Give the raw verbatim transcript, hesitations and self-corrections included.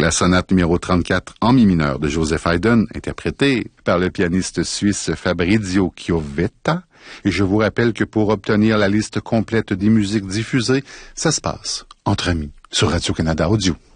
la sonate numéro trente-quatre en mi mineur de Joseph Haydn, interprétée par le pianiste suisse Fabrizio Chiovetta. Et je vous rappelle que pour obtenir la liste complète des musiques diffusées, ça se passe entre amis sur Radio-Canada Audio.